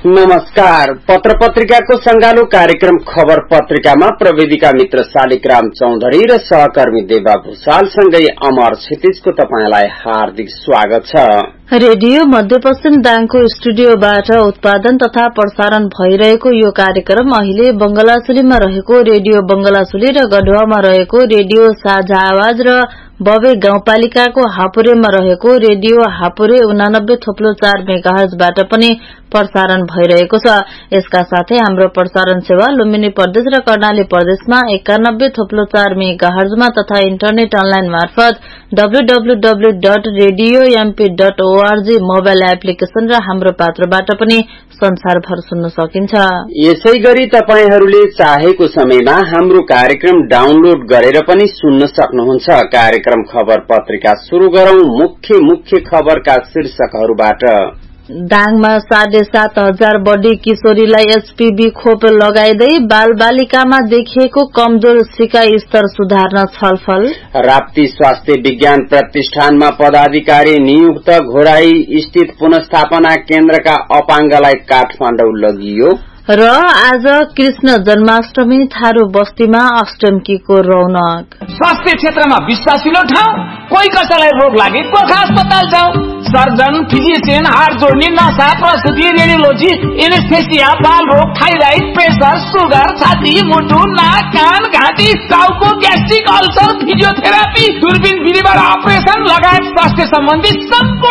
नमस्कार। पत्र पत्रिकाको संगालो कार्यक्रम खबर पत्रिकामा प्रविधिका मित्र शालिग्राम चौधरी र सहकर्मी देवा भूषालसँगै अमर क्षितिजको तपाईंलाई हार्दिक स्वागत छ। रेडियो मध्यपश्चिम दाङको स्टुडियोबाट उत्पादन तथा प्रसारण भइरहेको यो कार्यक्रम अहिले बंगलासुलीमा रहेको रेडियो बंगलासुली र गढुवामा रहेको रेडियो साझा आवाज र बबे गाउँपालिकाको हापुरेमा रहेको रेडियो हापुरे 89.4 मेगाहर्जबाट पनि प्रसारण भइरहेको छ। यसका साथै हाम्रो प्रसारण सेवा लुम्बिनी प्रदेश र कर्णाली प्रदेशमा 91.4 मेगाहर्जमा तथा इन्टरनेट अनलाइन मार्फत www.radiomp.org मोबाइल एप्लिकेशन र हाम्रो पात्रबाट पनि संसारभर सुन्न सकिन्छ। यसैगरी तपाईहरूले चाहेको समयमा हाम्रो कार्यक्रम डाउनलोड गरेर पनि सुन्न सक्नुहुन्छ। कार्यक्रम खबर पत्रिका शुरू गरौं मुख्य खबरका शीर्षकहरूबाट। दाङमा 7,500 बढी किशोरीलाई एचपीभी खोप लगाइदै बाल बालिकामा देखिएको कमजोर सिकाइ स्तर सुधार्न छलफल। राप्ती स्वास्थ्य विज्ञान प्रतिष्ठानमा पदाधिकारी नियुक्त। घोराई स्थित पुनस्थापना केन्द्रका अपाङ्गलाई काठमाडौँ लगियो। र आज कृष्ण जन्माष्टमी थारू बस्तीमा अष्टमीको रौनक। स्वास्थ्य क्षेत्रमा विश्वासिलो ठाउँ। कोही कसैलाई रोग लागे गोर्खा अस्पताल जाऊ। सर्जन, फिजिशियन, हात जोड्ने, नसा, प्रसुति, रेडियोलोजी, एनेस्थेसिया, बाल रोग, थाइराइड, प्रेसर, सुगर, छाती, मुटु, नाक, कान, घाँटी, टाउको, ग्यास्ट्रिक, अल्सर, फिजियोथेरापी, दूरबीन विधिबाट अपरेशन लगायत स्वास्थ्य सम्बन्धी सम्पूर्ण